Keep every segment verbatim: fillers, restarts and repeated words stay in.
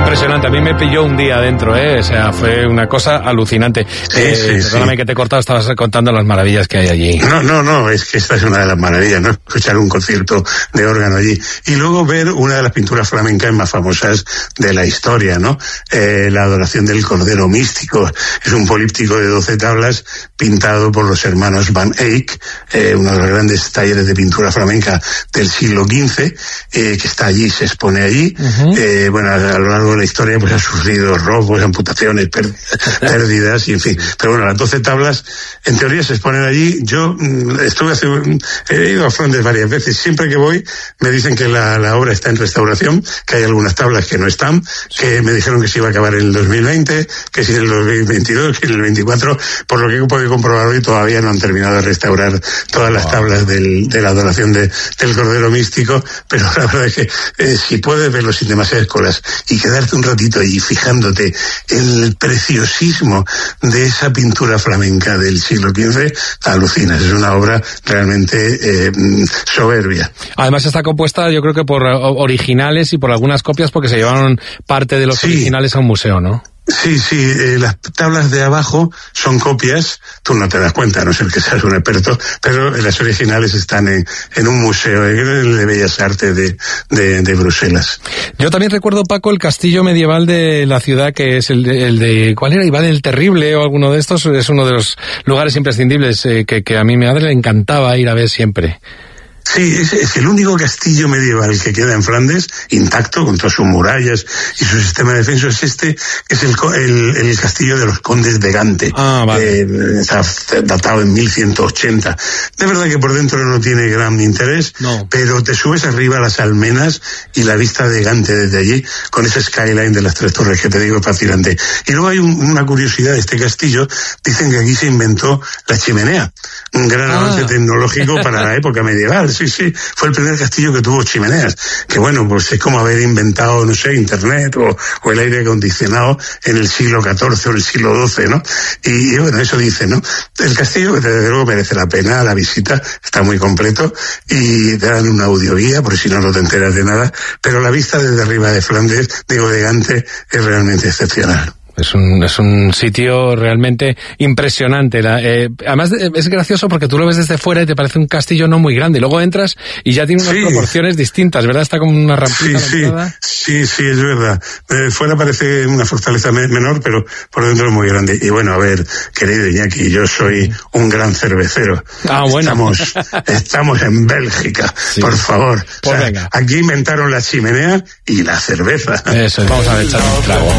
Impresionante, a mí me pilló un día adentro, ¿eh? O sea, fue una cosa alucinante. Sí, eh, sí, perdóname sí. que te he cortado, estabas contando las maravillas que hay allí. No, no, no, es que esta es una de las maravillas, ¿no? Escuchar un concierto de órgano allí. Y luego ver una de las pinturas flamencas más famosas de la historia, ¿no? Eh, la adoración del Cordero Místico. Es un políptico de doce tablas pintado por los hermanos Van Eyck, eh, uno de los grandes talleres de pintura flamenca del siglo quince, eh, que está allí, se expone allí. Uh-huh. Eh, bueno, a, a lo largo de la historia pues ha sufrido robos, amputaciones, pérdidas, pérdidas y en fin. Pero bueno, las doce tablas en teoría se exponen allí. Yo mmm, estuve hace, he ido a Flandes varias veces. Siempre que voy me dicen que la, la obra está en restauración, que hay algunas tablas que no están, que me dijeron que se iba a acabar en el dos mil veinte, que si en el dos mil veintidós, que en el veinticuatro, por lo que he podido comprobar hoy todavía no han terminado de restaurar todas las tablas del, de la adoración de, del Cordero Místico, pero la verdad es que eh, si puedes verlo sin demasiadas colas y quedarte un ratito ahí fijándote en el preciosismo de esa pintura flamenca del siglo quince, alucinas. Es una obra realmente eh, soberbia. Además está compuesta, yo creo que por originales y por algunas copias, porque se llevaron parte de los sí. originales a un museo, ¿no? Sí, sí, eh, las tablas de abajo son copias, tú no te das cuenta, a no ser que seas un experto, pero las originales están en, en un museo, en el de Bellas Artes de, de, de Bruselas. Yo también recuerdo, Paco, el castillo medieval de la ciudad, que es el de, el de ¿cuál era? Iván el Terrible o alguno de estos, es uno de los lugares imprescindibles eh, que, que a mi madre le encantaba ir a ver siempre. Sí, es, es el único castillo medieval que queda en Flandes, intacto, con todas sus murallas y su sistema de defensa. Es este, es el, el, el castillo de los condes de Gante. Ah, vale. Eh, está datado en mil ciento ochenta. De verdad que por dentro no tiene gran interés, no. Pero te subes arriba a las almenas y la vista de Gante desde allí, con ese skyline de las tres torres que te digo, es fascinante. Y luego hay un, una curiosidad de este castillo, dicen que aquí se inventó la chimenea, un gran ah. avance tecnológico para la época medieval. Sí, sí, fue el primer castillo que tuvo chimeneas, que bueno, pues es como haber inventado, no sé, internet o, o el aire acondicionado en el siglo catorce o el siglo doce, ¿no? Y, y bueno, eso dice, ¿no? El castillo, que desde luego merece la pena, la visita, está muy completo y te dan una audioguía, por si no, no te enteras de nada, pero la vista desde arriba de Flandes, digo, de Gante, es realmente excepcional. Es un, es un sitio realmente impresionante. La, eh, además es gracioso porque tú lo ves desde fuera y te parece un castillo no muy grande. Luego entras y ya tiene unas sí. proporciones distintas, ¿verdad? Está como una rampita. Sí, sí, sí, sí, es verdad. Eh, fuera parece una fortaleza me- menor, pero por dentro es muy grande. Y bueno, a ver, querido Iñaki, yo soy un gran cervecero. Ah, bueno. Estamos, estamos en Bélgica, sí. Por favor. Pues o sea, venga. Aquí inventaron la chimenea y la cerveza. Eso, vamos a echar un trago.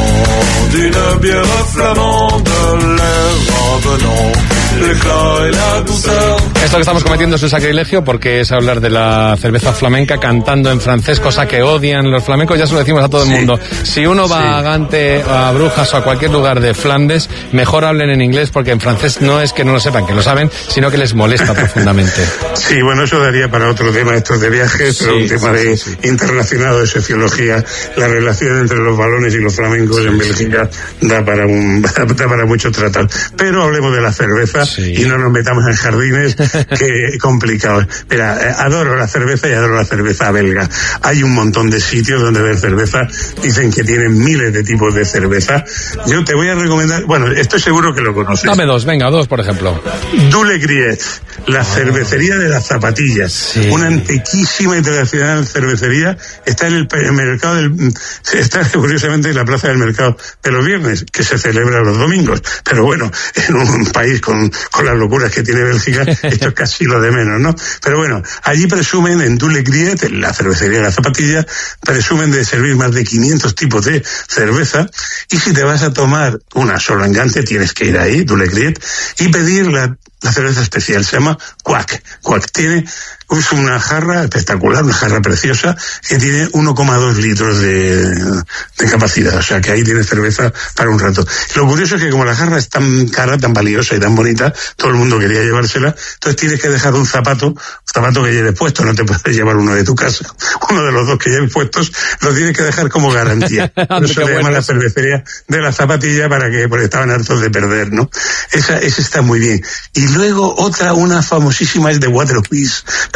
Bière flamande, l'air revenant, l'éclat et la douceur. Esto que estamos cometiendo es un sacrilegio porque es hablar de la cerveza flamenca cantando en francés, cosa que odian los flamencos, ya se lo decimos a todo el sí. mundo. Si uno va sí. a Gante, a Brujas o a cualquier lugar de Flandes, mejor hablen en inglés porque en francés no es que no lo sepan, que lo saben, sino que les molesta profundamente. Sí, bueno, eso daría para otro tema, estos de viajes, sí, pero un tema sí, de sí, sí. internacional de sociología, la relación entre los balones y los flamencos en Bélgica da para un da para mucho tratar. Pero hablemos de la cerveza sí. y no nos metamos en jardines que complicados. Mira, adoro la cerveza y adoro la cerveza belga. Hay un montón de sitios donde ver cerveza, dicen que tienen miles de tipos de cerveza. Yo te voy a recomendar, bueno, estoy seguro que lo conoces. Dame dos, venga, dos por ejemplo. Dule Griet, la cervecería de las zapatillas, sí. una antiquísima y tradicional cervecería, está en el, el mercado del, está curiosamente en la plaza del mercado de los viernes, que se celebra los domingos, pero bueno, en un país con, con las locuras que tiene Bélgica, esto es casi lo de menos, ¿no? Pero bueno, allí presumen en Dule Griet, en la cervecería de las zapatillas, presumen de servir más de quinientos tipos de cerveza, y si te vas a tomar una solo en Gante, tienes que ir ahí, Dule Griet, y pedir la La cerveza especial, se llama Quack. Quack tiene, es una jarra espectacular, una jarra preciosa, que tiene uno coma dos litros de, de capacidad, o sea que ahí tiene cerveza para un rato. Lo curioso es que como la jarra es tan cara, tan valiosa y tan bonita, todo el mundo quería llevársela, entonces tienes que dejar un zapato, un zapato que lleves puesto, no te puedes llevar uno de tu casa, uno de los dos que lleves puestos, lo tienes que dejar como garantía. Por eso le llaman la cervecería de la zapatilla, para que, porque estaban hartos de perder, ¿no? Esa, esa está muy bien. Y luego otra, una famosísima es de Waterquist,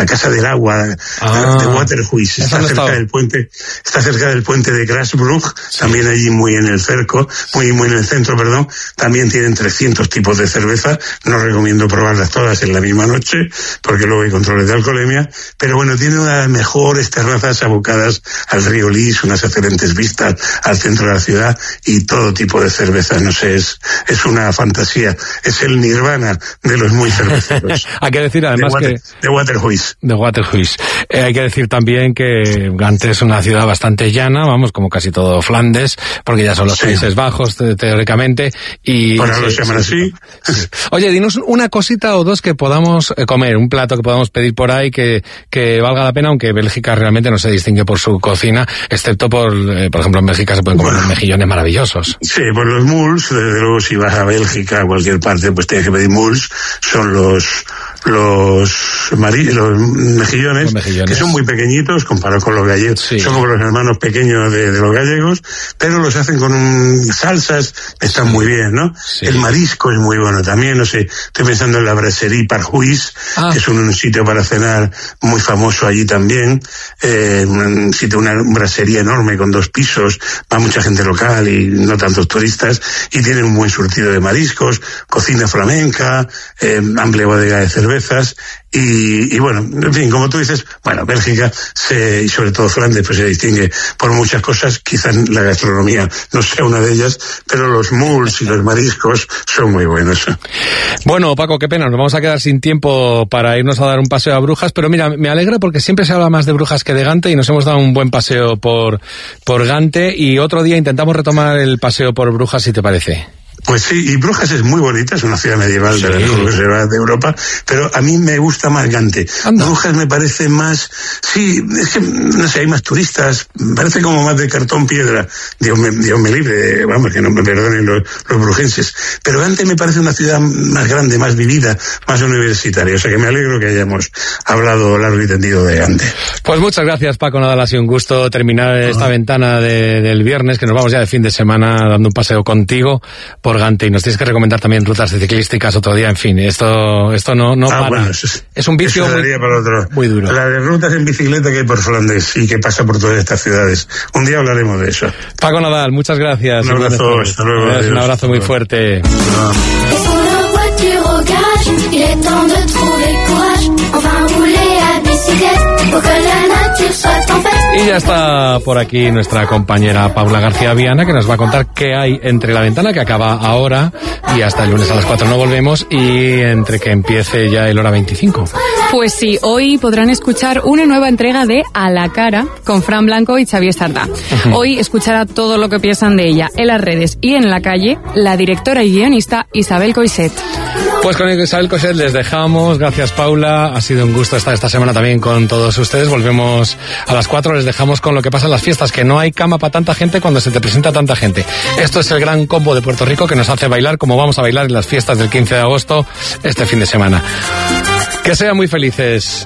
la Casa del Agua ah, de Waterhuis, está cerca estado. del puente, está cerca del puente de Grasbrook, sí. también allí muy en el cerco, muy muy en el centro, perdón. También tienen trescientos tipos de cerveza, no recomiendo probarlas todas en la misma noche, porque luego hay controles de alcoholemia, pero bueno, tiene una de las mejores terrazas abocadas al río Lys, unas excelentes vistas al centro de la ciudad y todo tipo de cerveza, no sé, es, es una fantasía, es el nirvana de los muy cerveceros. Hay que decir además de Water, que... De Waterhuis. De Waterhuis. Eh, hay que decir también que Gante es una ciudad bastante llana, vamos, como casi todo Flandes, porque ya son los sí. Países Bajos, te, teóricamente, y... Bueno, lo llaman así. Sí. Oye, dinos una cosita o dos que podamos comer, un plato que podamos pedir por ahí que, que valga la pena, aunque Bélgica realmente no se distingue por su cocina, excepto por, eh, por ejemplo, en Bélgica se pueden comer bueno, mejillones maravillosos. Sí, por los muls, desde luego si vas a Bélgica, a cualquier parte, pues tienes que pedir muls, son los... los, mari los, mejillones, los mejillones, que son muy pequeñitos comparados con los gallegos. Sí. Son como los hermanos pequeños de, de los gallegos, pero los hacen con un, salsas, están sí. muy bien, ¿no? Sí. El marisco es muy bueno también, no sé, estoy pensando en la Brasserie Parhuis, ah. que es un, un sitio para cenar muy famoso allí también, eh, un sitio, una brasserie enorme con dos pisos, va mucha gente local y no tantos turistas, y tienen un buen surtido de mariscos, cocina flamenca, eh, amplia bodega de cerveza, cervezas y, y bueno, en fin, como tú dices, bueno, Bélgica se, y sobre todo Flandes pues se distingue por muchas cosas, quizás la gastronomía no sea una de ellas, pero los muls y los mariscos son muy buenos. Bueno, Paco, qué pena, nos vamos a quedar sin tiempo para irnos a dar un paseo a Brujas, pero mira, me alegra porque siempre se habla más de Brujas que de Gante y nos hemos dado un buen paseo por, por Gante y otro día intentamos retomar el paseo por Brujas, si te parece. Pues sí, y Brujas es muy bonita, es una ciudad medieval sí. de las mejores de Europa, pero a mí me gusta más Gante. Anda. Brujas me parece más, sí, es que, no sé, hay más turistas, me parece como más de cartón piedra, Dios me, Dios me libre, vamos, que no me perdonen los, los brujenses, pero Gante me parece una ciudad más grande, más vivida, más universitaria, o sea que me alegro que hayamos hablado largo y tendido de Gante. Pues muchas gracias, Paco Nadal, ha sido un gusto terminar esta uh-huh. ventana de, del viernes, que nos vamos ya de fin de semana dando un paseo contigo por Gante, y nos tienes que recomendar también rutas ciclísticas otro día, en fin, esto esto no, no ah, para. Bueno, eso es, es un vicio muy, para otro. muy duro. Las de rutas en bicicleta que hay por Flandes y que pasa por todas estas ciudades. Un día hablaremos de eso. Paco Nadal, muchas gracias. Un abrazo, hasta luego. Adiós, un abrazo muy fuerte. Y ya está por aquí nuestra compañera Paula García Viana, que nos va a contar qué hay entre la ventana, que acaba ahora, y hasta el lunes a las cuatro no volvemos, y entre que empiece ya el hora veinticinco. Pues sí, hoy podrán escuchar una nueva entrega de A la Cara con Fran Blanco y Xavier Sardá. Uh-huh. Hoy escuchará todo lo que piensan de ella en las redes y en la calle la directora y guionista Isabel Coixet. Pues con Isabel Coixet les dejamos. Gracias, Paula. Ha sido un gusto estar esta semana también con todos ustedes. Volvemos a las cuatro. Les dejamos con lo que pasa en las fiestas, que no hay cama para tanta gente cuando se te presenta tanta gente. Esto es el gran combo de Puerto Rico que nos hace bailar como vamos a bailar en las fiestas del quince de agosto este fin de semana. Que sean muy felices.